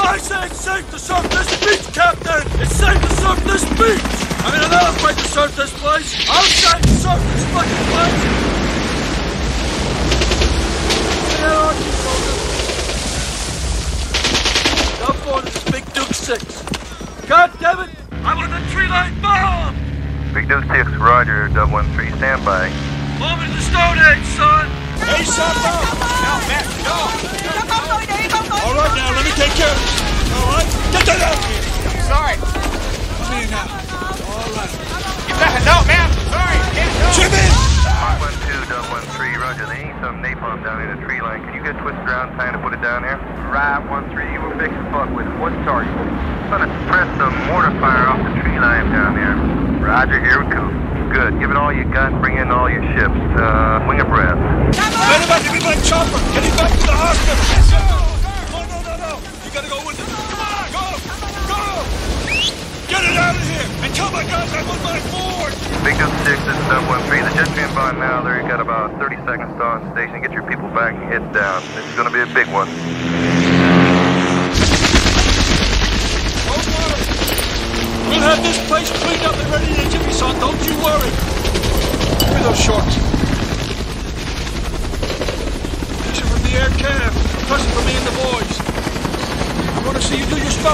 I say it's safe to surf this beach, Captain! It's safe to surf this beach! I mean, I'm not afraid to surf this place! I'll say surf this fucking place! Here on you, soldier. Now for this Big Duke 6. God damn it! I want the tree line bomb! Big Duke 6, roger, Dub 13, stand by. Bomb in the Stone Age, son! Hey, son, no! No, Matt, no! All right, now, let me take care of this. All right? Get that out of here! Sorry. Come here now. All right. You better, no, man! Sorry, can't go! Jimmy! Mark 12, Dub 13, roger, they need some napalm down in the tree line. Can you get twisted around time to put it down here? Right, 13, you were fixing fuck with it. What's the target? I'm gonna press some mortar fire off the tree line down there. Roger, here we go. Good. Give it all you got. Bring in all your ships. Wing abreast. Wait a minute, give me my chopper. Get him back to the hospital. Yes, sir. No. You gotta go with it. Come on, go. Get it out of here. And tell my guys I'm on my board. Big Duke 6, this is Dub 13. The jet's being by now. There, you got about 30 seconds to on station. Get your people back and head down. This is gonna be a big one. We'll have this place cleaned up and ready to Jimmy, son. Don't you worry. Give me those shorts. These are from the air cam. A present for me and the boys. I want to see you do your stuff.